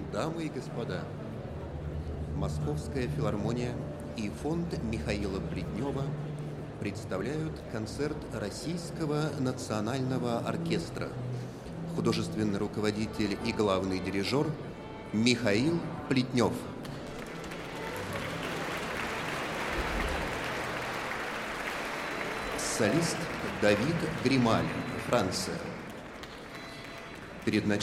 Дамы и господа, Московская филармония и фонд Михаила Плетнева представляют концерт Российского национального оркестра. Художественный руководитель и главный дирижер Михаил Плетнев. Солист Давид Грималь, Франция. Перед началом